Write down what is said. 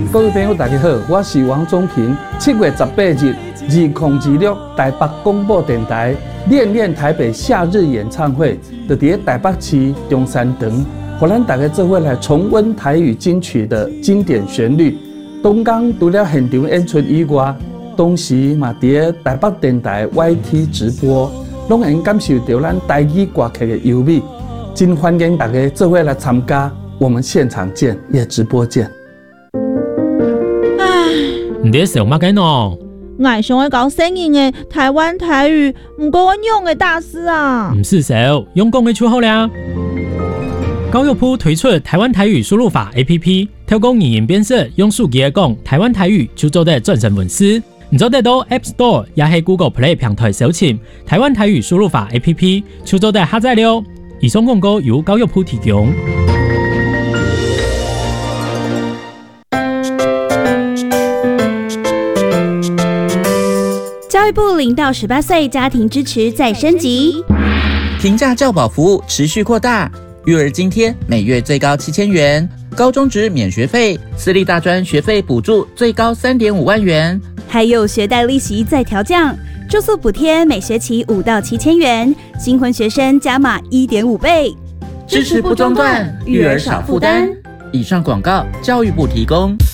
各位朋友，大家好，我是王宗平。7月18日，2026台北广播电台练练台北夏日演唱会，就在台北市中山堂，让咱大家做伙来重温台语金曲的经典旋律。东港除了现场演出以外，同时嘛在台北电台 YT 直播，拢能感受到咱台语歌曲的优美。真欢迎大家做伙来参加，我们现场见，也直播见。 你在想乜嘅喏？ 我想要搞生硬的台湾台语，不过我用的大师啊。 唔是少，用功嘅出好啦。高育铺推出台湾台语输入法 APP， 透过语音辨识，用手机讲台湾台语就做得转成文字。你做得到 App Store 也係 Google Play 平台搜尋台灣台語輸入法 APP， 就做得下載了。以上廣告由高育鋪提供。 教育部0到18岁家庭支持再升级， 平价教保服务持续扩大，育儿津贴每月最高7000元，高中职免学费，私立大专学费补助最高3.5万元， 还有学贷利息再调降，住宿补贴每学期5到7000元，新婚学生加码1.5倍， 支持不中断，育儿少负担。以上广告，教育部提供。